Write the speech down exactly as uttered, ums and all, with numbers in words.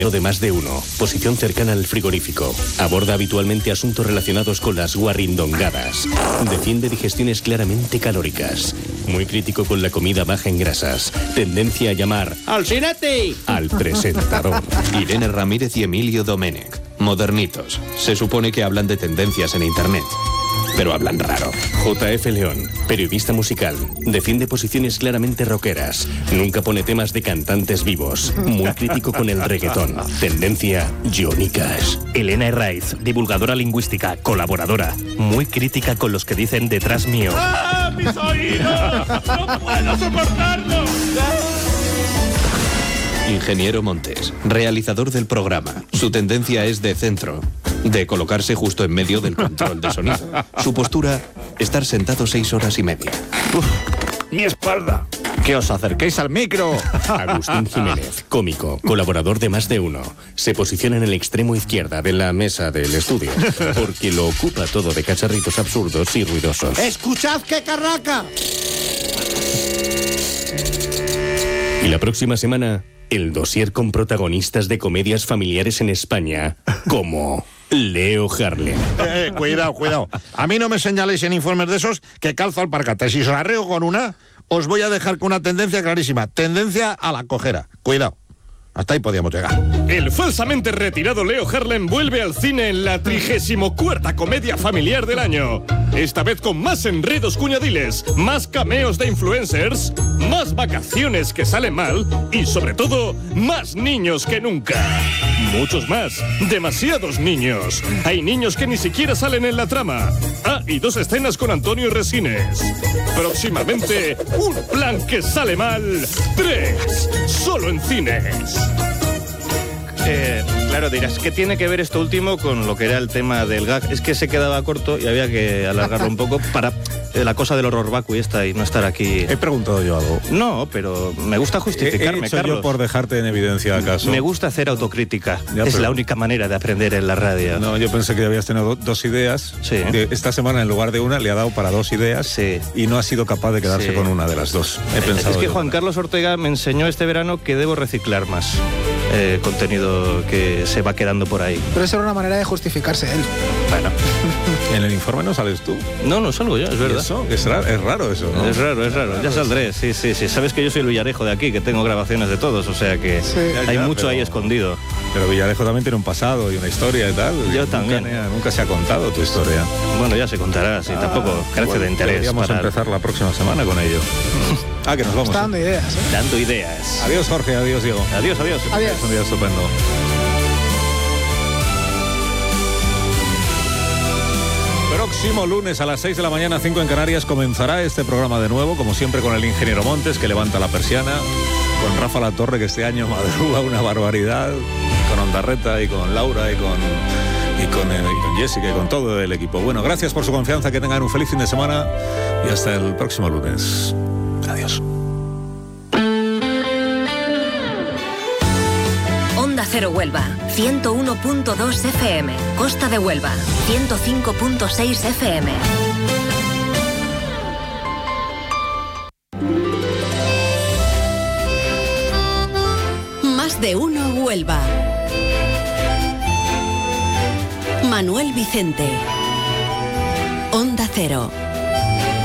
de más de uno. Posición cercana al frigorífico. Aborda habitualmente asuntos relacionados con las guarrindongadas. Defiende digestiones claramente calóricas. Muy crítico con la comida baja en grasas. Tendencia a llamar ¡Alcinete! al presentador. Irene Ramírez y Emilio Domenech. Modernitos. Se supone que hablan de tendencias en internet, pero hablan raro. J F León, periodista musical. Defiende posiciones claramente rockeras. Nunca pone temas de cantantes vivos. Muy crítico con el reggaetón. Tendencia Johnny Cash. Elena Herraiz, divulgadora lingüística, colaboradora. Muy crítica con los que dicen detrás mío. ¡Ah, mis oídos! ¡No puedo soportarlo! Ingeniero Montes, realizador del programa. Su tendencia es de centro, de colocarse justo en medio del control de sonido. Su postura, estar sentado seis horas y media. Uf, mi espalda. Que os acerquéis al micro. Agustín Jiménez, cómico, colaborador de Más de Uno. Se posiciona en el extremo izquierda de la mesa del estudio, porque lo ocupa todo de cacharritos absurdos y ruidosos. ¡Escuchad qué carraca! Y la próxima semana, el dossier con protagonistas de comedias familiares en España, como Leo Harlem. Eh, cuidado, cuidado. A mí no me señaléis en informes de esos que calzo alpargatas. Si os arreo con una, os voy a dejar con una tendencia clarísima. Tendencia a la cojera. Cuidado. Hasta ahí podíamos llegar. El falsamente retirado Leo Harlem vuelve al cine en la trigésimo cuarta comedia familiar del año. Esta vez con más enredos cuñadiles, más cameos de influencers, más vacaciones que salen mal y, sobre todo, más niños que nunca. Muchos más. Demasiados niños. Hay niños que ni siquiera salen en la trama. Ah, y dos escenas con Antonio Resines. Próximamente, un plan que sale mal. Tres. Solo en cines. Eh, claro, dirás, ¿qué tiene que ver esto último con lo que era el tema del gag? Es que se quedaba corto y había que alargarlo un poco para eh, la cosa del horror vacui esta y no estar aquí. He preguntado yo algo. No, pero me gusta justificarme, ¿He hecho Carlos. yo por dejarte en evidencia acaso? Me gusta hacer autocrítica. Ya, es pero... la única manera de aprender en la radio. No, yo pensé que habías tenido dos ideas. Sí. Que esta semana, en lugar de una, le ha dado para dos ideas. Sí. Y no ha sido capaz de quedarse Sí. con una de las dos. He pensado es que yo. Juan Carlos Ortega me enseñó este verano que debo reciclar más eh, contenido que se va quedando por ahí. Pero esa era una manera de justificarse él. Bueno. En el informe no sales tú. No, no salgo yo, es verdad. ¿Eso? Es raro, es raro eso, ¿no? Es raro, es raro. Ya saldré, sí, sí, sí. Sabes que yo soy el Villarejo de aquí, que tengo grabaciones de todos, o sea que Sí. Ya, hay ya, mucho pero- ahí escondido. Pero Villarejo también tiene un pasado y una historia y tal. Yo nunca, también. Nunca, nunca se ha contado tu historia. Bueno, ya se contará, sí, Ah, tampoco carece bueno, de interés. Deberíamos para- empezar la próxima semana con ello. Ah, que nos vamos. Está ¿eh? dando ideas, ¿eh? Dando ideas. Adiós, Jorge. Adiós, Diego. Adiós, adiós. Adiós. Es un día estupendo. Próximo lunes a las seis de la mañana, cinco en Canarias, comenzará este programa de nuevo, como siempre con el ingeniero Montes, que levanta la persiana, con Rafa La Torre, que este año madruga una barbaridad, con Ondarreta y con Laura y con, y con, eh, y con Jessica y con todo el equipo. Bueno, gracias por su confianza, que tengan un feliz fin de semana y hasta el próximo lunes. Adiós. Onda Cero Huelva, ciento uno punto dos F M. Costa de Huelva, ciento cinco punto seis F M. Más de uno Huelva. Manuel Vicente. Onda Cero.